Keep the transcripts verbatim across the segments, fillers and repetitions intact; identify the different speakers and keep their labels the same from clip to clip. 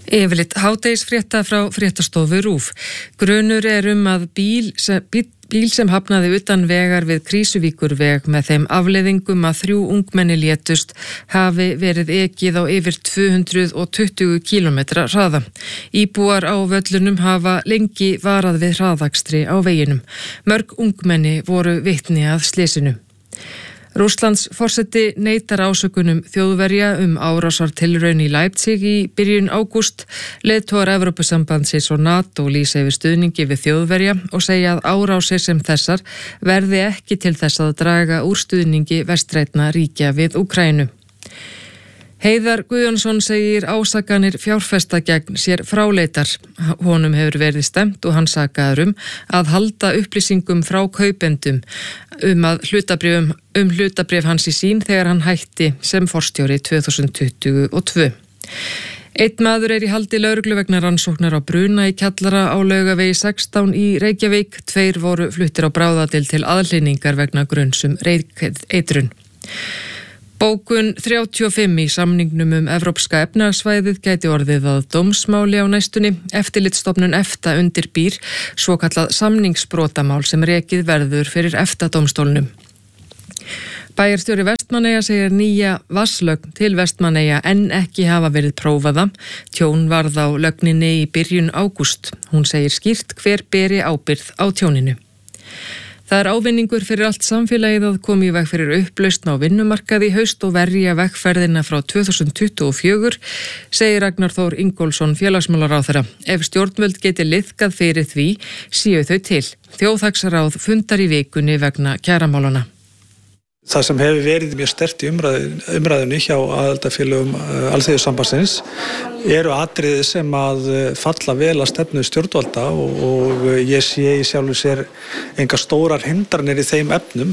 Speaker 1: Yfirleitt hádegisfrétta frá fréttastofu RÚV. Grunur er um að bíl sem, bíl, bíl sem hafnaði utan vegar við Krýsuvíkurveg með þeim afleiðingum að þrjú ungmenni létust hafi verið ekið á yfir tvö hundruð tuttugu kílómetra hraða. Íbúar á völlunum hafa lengi varað við hraðakstri á veginum. Mörg ungmenni voru vitni að slysinu. Rússlands forseti neitar ásökunum Þjóðverja um árásartilraun í Leipzig í byrjun ágúst. Leiðtogar Evrópusambandsins og NATO lýsa yfir stuðningi við Þjóðverja og segja að árásir sem þessar verði ekki til þess að draga úr stuðningi vestrænna ríkja við Úkraínu. Heiðar Guðjónsson segir ásakanir fjárfesta gegn sér fráleitar. Honum hefur verið stemt og hann sakaður um að halda upplýsingum frá kaupendum um að hlutabréfum um hlutabréf hans í sín þegar hann hætti sem forstjóri tvö þúsund tuttugu og tvö. Einn maður er í haldi lögreglu vegna rannsóknar á bruna í kjallara á Laugavegi sextán í Reykjavík. Tveir voru fluttir á bráðadeild til aðhlynningar vegna gruns um eitrun. Bókun þrjátíu og fimm í samningnum um Evrópska efnahagssvæðið gæti orðið að dómsmáli á næstunni. Eftirlitsstofnun EFTA undirbýr svokallað samningsbrotamál sem rekið verður fyrir EFTA-dómstólnum. Bæjarstjóri Vestmannaeyja segir nýja vatnslögn til Vestmannaeyja enn ekki hafa verið prófaða. Tjón varð á lögninni í byrjun ágúst. Hún segir skýrt hver beri ábyrgð á tjóninu. Það er ávinningur fyrir allt samfélagið að koma í veg fyrir upplausn á vinnumarkaði í haust og verja vegferðina frá tvö þúsund tuttugu og fjögur, segir Ragnar Þór Ingólfsson félagsmálaráðherra. Ef stjórnvöld geti liðkað fyrir því, séu þau til. Þjóðhagsráð fundar í vikunni vegna kjaramálana.
Speaker 2: Það sem hefur verið mjög sterkt í umræðin, umræðinni hjá aðildarfélögum Alþýðusambandsins eru atriði sem að falla vel að stefnu stjórnvalda og, og ég sé í sjálfu sér enga stórar hindranir í þeim efnum.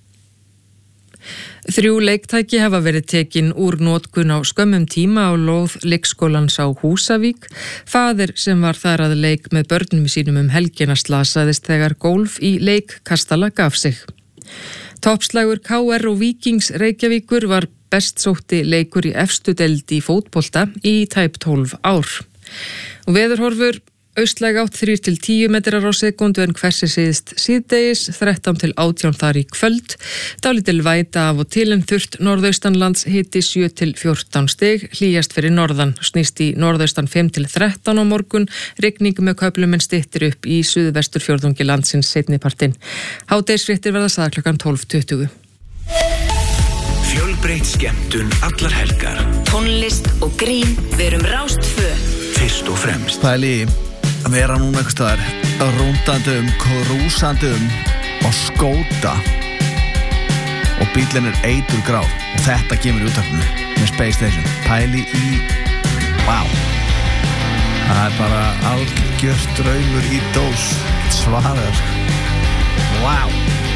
Speaker 1: Þrjú leiktæki hafa verið tekin úr notkun á skömmum tíma á lóð leikskólans á Húsavík. Faðir sem var þar að leik með börnum sínum um helgina slasaðist þegar gólf í leikkastala gaf sig. Toppslagur K R og Víkings Reykjavíkur var best sótti leikur í efstu deild í fótbolta í tæp tólf ár. Og veðurhorfur austlæg átt þrír til tíu metrar á sekundu en hversi síðst síðdegis, þrettán til átján þar í kvöld. Dálítil væta af og til en þurrt norðaustanlands hiti sjö til fjórtán stig, hlýjast fyrir norðan, snýst í norðaustan fimm til þrettán á morgun, rigning með köflum en styttir upp í suðvesturfjórðungi landsins seinnipartinn. Hádegisfréttir verða sagðar klukkan tólf tuttugu.
Speaker 3: Fjölbreytt skemmtun allar helgar.
Speaker 4: Tónlist og grín, verum Rás tvö.
Speaker 3: Fyrst og fremst.
Speaker 5: Pæli að vera núna einhvers staðar rúndandi um, krúsandi um og skóta og bíllinn er eitur grár og þetta kemur í útvarpinu með Space Station. Pæli í wow. Það er bara algjört draumur í dós. Svarar. Wow.